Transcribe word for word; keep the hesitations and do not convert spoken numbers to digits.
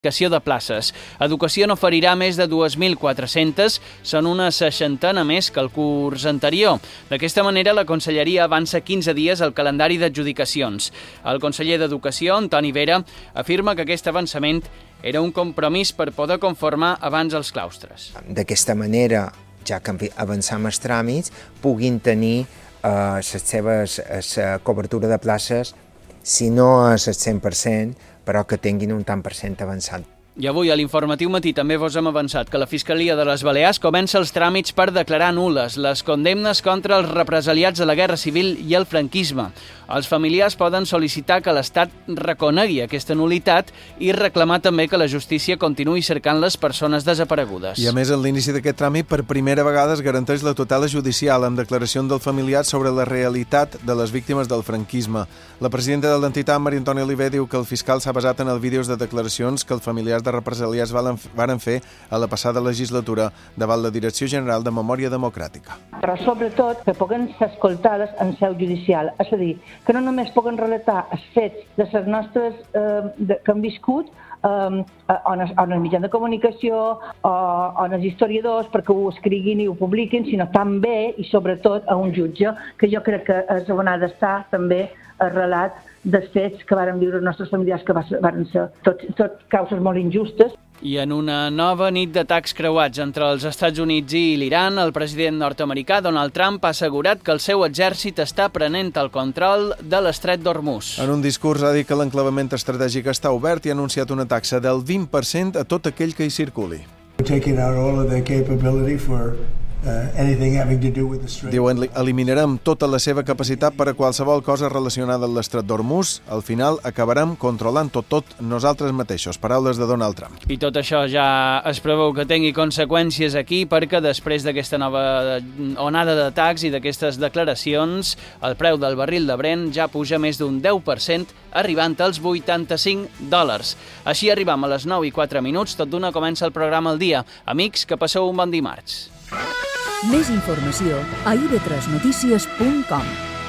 de places. Educació n'oferirà més de dos mil quatre-centes, són una seixantena més que el curs anterior. D'aquesta manera, la Conselleria avança quinze dies el calendari d'adjudicacions. El conseller d'Educació, Antoni Vera, afirma que aquest avançament era un compromís per poder conformar abans els claustres. D'aquesta manera, ja que avancem els tràmits, puguin tenir eh, les seves la cobertura de places, si no és el cent per cent, però que tinguin un tant per cent avançat. I avui a l'Informatiu Matí també vos hem avançat que la Fiscalia de les Balears comença els tràmits per declarar nul·les les condemnes contra els represaliats de la Guerra Civil i el franquisme. Els familiars poden sol·licitar que l'Estat reconegui aquesta nul·litat i reclamar també que la justícia continuï cercant les persones desaparegudes. I a més, en l'inici d'aquest tràmit, per primera vegada es garanteix la tutela judicial amb declaració del familiar sobre la realitat de les víctimes del franquisme. La presidenta de l'entitat, Maria Antònia Oliver, diu que el fiscal s'ha basat en els vídeos de declaracions que els familiars de represaliats varen fer a la passada legislatura davant la Direcció General de Memòria Democràtica. Però sobretot que puguen ser escoltades en seu judicial, és a dir, que no només puguen relatar els fets de les nostres eh, de, que han viscut eh, on, on els mitjans de comunicació o on els historiadors perquè ho escriguin i ho publiquin, sinó també i sobretot a un jutge, que jo crec que és on ha d'estar també el relat dels fets que varen viure els nostres familiars, que varen ser tot, tot causes molt injustes. I en una nova nit d'atacs creuats entre els Estats Units i l'Iran, el president nord-americà Donald Trump ha assegurat que el seu exèrcit està prenent el control de l'estret d'Hormuz. En un discurs ha dit que l'enclavament estratègic està obert i ha anunciat una taxa del vint per cent a tot aquell que hi circuli. Diuen, eliminarem tota la seva capacitat per a qualsevol cosa relacionada amb l'estret d'Hormuz. Al final acabarem controlant tot, tot nosaltres mateixos. Paraules de Donald Trump. I tot això ja es preveu que tingui conseqüències aquí perquè després d'aquesta nova onada d'atacs i d'aquestes declaracions, el preu del barril de Brent ja puja més d'un deu per cent, arribant als vuitanta-cinc dòlars. Així arribam a les nou i quatre minuts, tot d'una comença el programa al dia. Amics, que passeu un bon dimarts. Més informació a i ve tres notícies punt com.